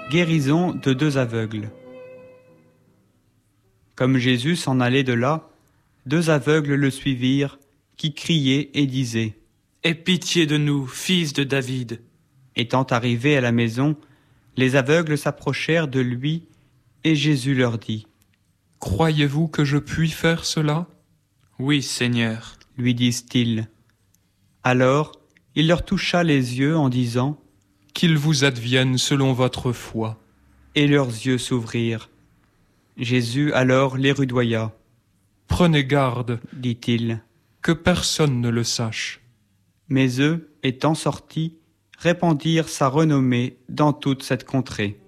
Guérison de 2 aveugles. Comme Jésus s'en allait de là, 2 aveugles le suivirent, qui criaient et disaient : « Aie pitié de nous, fils de David. » Étant arrivés à la maison, les aveugles s'approchèrent de lui, et Jésus leur dit : « Croyez-vous que je puis faire cela ? » ?»« Oui, Seigneur. » lui disent-ils. Alors, il leur toucha les yeux en disant : « Qu'il vous advienne selon votre foi. » Et leurs yeux s'ouvrirent. Jésus alors les rudoya. « Prenez garde, dit-il, que personne ne le sache. » Mais eux, étant sortis, répandirent sa renommée dans toute cette contrée.